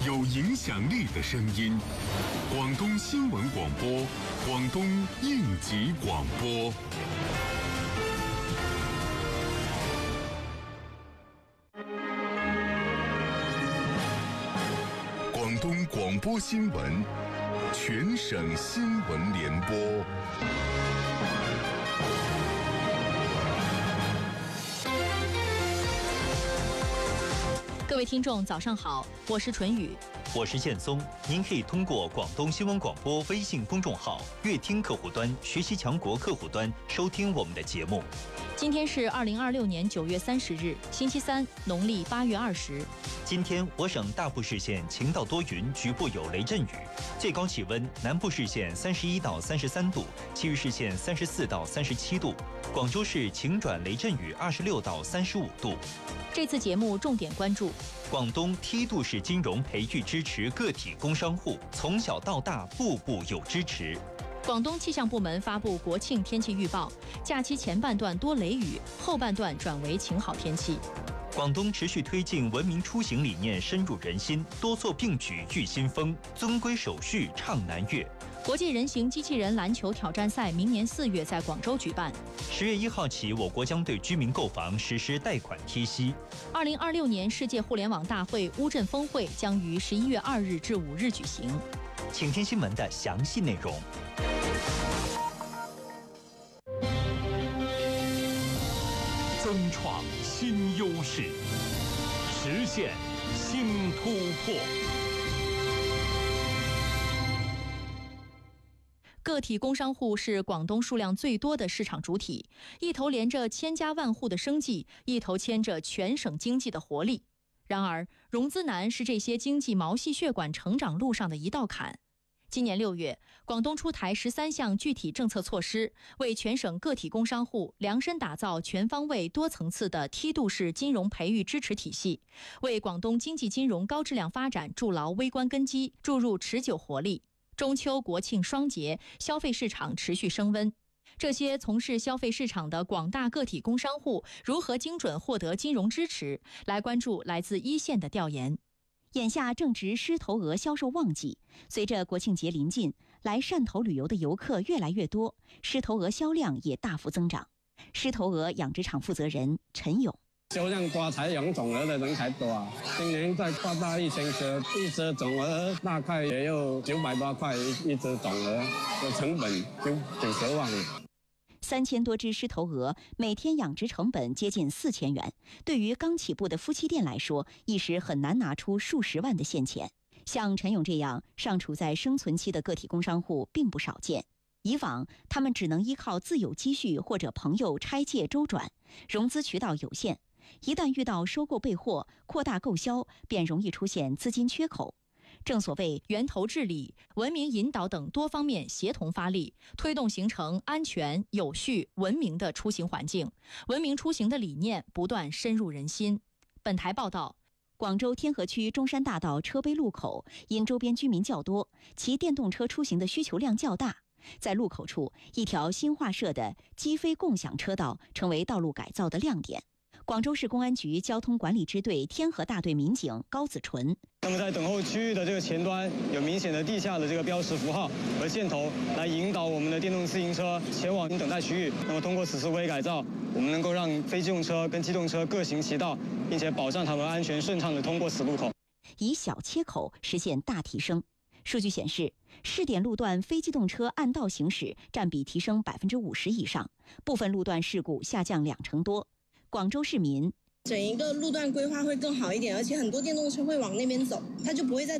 有影响力的声音。广东新闻广播，广东应急广播。广东广播新闻，全省新闻联播。 各位听众，早上好，我是纯宇， 我是建松。您可以通过广东新闻广播微信公众号、乐听客户端、学习强国客户端收听我们的节目。 今天是2026年9月30日，星期三，农历8月20。 今天我省大部市县晴到多云，局部有雷阵雨，最高气温南部市县31到33度，其余市县34到37度，广州市晴转雷阵雨26到35度。 这次节目重点关注： 广东梯度式金融培育支持个体工商户，从小到大步步有支持。 广东气象部门发布国庆天气预报，假期前半段多雷雨，后半段转为晴好天气。 广东持续推进文明出行理念深入人心，多措并举御新风，遵规守序畅南粤。 国际人形机器人篮球挑战赛明年4月在广州举办。 10月1号起，我国将对居民购房实施贷款贴息。 2026年世界互联网大会乌镇峰会将于11月2日至5日举行。 请听新闻的详细内容。 增创新优势，实现新突破。 个体工商户是广东数量最多的市场主体，一头连着千家万户的生计，一头牵着全省经济的活力。然而，融资难是这些经济毛细血管成长路上的一道坎。今年6月，广东出台13项具体政策措施，为全省个体工商户量身打造全方位多层次的梯度式金融培育支持体系，为广东经济金融高质量发展筑牢微观根基，注入持久活力。中秋、国庆双节，消费市场持续升温。这些从事消费市场的广大个体工商户如何精准获得金融支持？来关注来自一线的调研。眼下正值狮头鹅销售旺季，随着国庆节临近，来汕头旅游的游客越来越多，狮头鹅销量也大幅增长。狮头鹅养殖场负责人陈勇： 销量挂彩养种鹅的人才多啊！今年在扩大1000只，一只种鹅大概也有900多块一只种鹅，的成本就90万了。 3000多只狮头鹅，每天养殖成本接近4000元，对于刚起步的夫妻店来说，一时很难拿出数十万的现钱。像陈勇这样尚处在生存期的个体工商户并不少见。以往他们只能依靠自有积蓄或者朋友拆借周转，融资渠道有限。一旦遇到收购备货、扩大购销，便容易出现资金缺口。正所谓源头治理、文明引导等多方面协同发力，推动形成安全、有序、文明的出行环境。文明出行的理念不断深入人心。本台报道，广州天河区中山大道车陂路口因周边居民较多，其电动车出行的需求量较大。在路口处，一条新划设的机飞共享车道成为道路改造的亮点。广州市公安局交通管理支队天河大队民警高子纯： 那么在等候区域的这个前端有明显的地下的这个标识符号和线头，来引导我们的电动自行车前往等待区域。那么通过此次微改造，我们能够让非机动车跟机动车各行其道，并且保障他们安全顺畅地通过此路口， 以小切口实现大提升。数据显示，试点路段非机动车按道行驶占比提升50%以上，部分路段事故下降20%多。广州市民： 整一个路段规划会更好一点，而且很多电动车会往那边走，它就不会再